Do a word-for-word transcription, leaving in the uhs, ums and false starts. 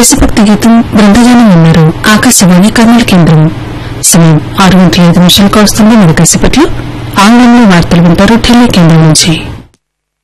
దేశభక్తి గీతం బృందగానం విన్నారు. ఆకాశవాణి కర్నూలు కేంద్రం. సమయం ఆరు గంటల ఐదు నిమిషాలకు వస్తుంది. మరి కాసేపట్లో ఆంగ్లంలో వార్తలు వింటారు ఢిల్లీ కేంద్రం నుంచి.